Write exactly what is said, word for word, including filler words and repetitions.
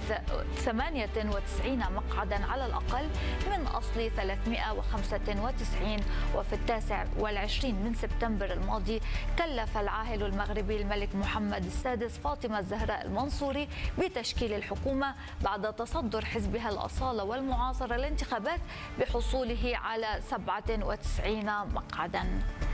ثمانية وتسعين مقعدا على الأقل من أصل ثلاثمئة وخمسة وتسعين. وفي التاسع والعشرين من سبتمبر الماضي كلف العاهل المغربي الملك محمد السادس فاطمة الزهراء المنصوري بتشكيل الحكومة بعد تصدر حزبها الأصالة والمعاصرة الانتخابات بحصوله على سبعة وتسعين مقعدا.